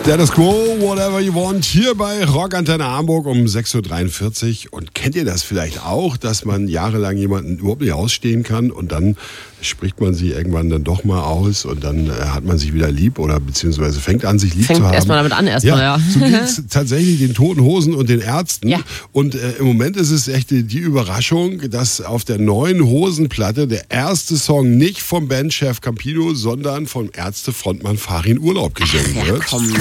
Status Quo, whatever you want, hier bei Rockantenne Hamburg um 6.43 Uhr. Und kennt ihr das vielleicht auch, dass man jahrelang jemanden überhaupt nicht ausstehen kann und dann spricht man sie irgendwann dann doch mal aus und dann hat man sich wieder lieb oder beziehungsweise fängt an, sich lieb zu haben. Fängt erstmal damit an, ja. So geht's tatsächlich den Toten Hosen und den Ärzten. Ja. Und im Moment ist es echt die Überraschung, dass auf der neuen Hosenplatte der erste Song nicht vom Bandchef Campino, sondern vom Ärzte-Frontmann Farin Urlaub gesungen wird. Komm,